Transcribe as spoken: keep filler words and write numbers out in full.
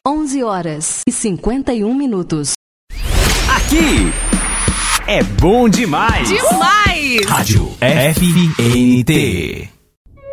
onze horas e cinquenta e um minutos. Aqui é bom demais. Demais! Rádio F N T.